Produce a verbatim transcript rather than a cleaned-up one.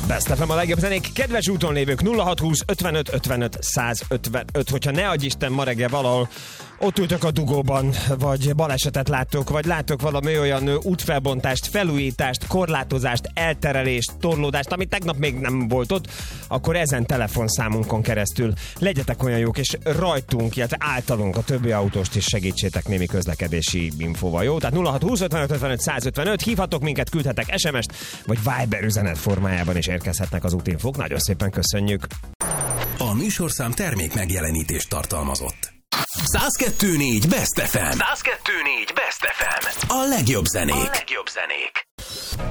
Best ef em a legjobb zenék. Kedves úton lévők, nulla hat húsz ötvenöt ötvenöt százötvenöt. Hogyha ne adj Isten ma reggel valahol ott ültök a dugóban, vagy balesetet láttok, vagy láttok valami olyan útfelbontást, felújítást, korlátozást, elterelést, torlódást, ami tegnap még nem volt ott, akkor ezen telefonszámunkon keresztül legyetek olyan jók, és rajtunk, illetve általunk a többi autóst is segítsétek némi közlekedési infóval, jó? Tehát nulla hat húsz ötvenöt ötvenöt százötvenöt, hívhatok minket, küldhetek es em est, vagy Viber üzenet formájában is érkezhetnek az útinfók. Nagyon szépen köszönjük! A műsorszám termék megjelenítést tartalmazott. száz kettő négy Best ef em. száz kettő négy Best ef em. A legjobb zenék. A legjobb zenék.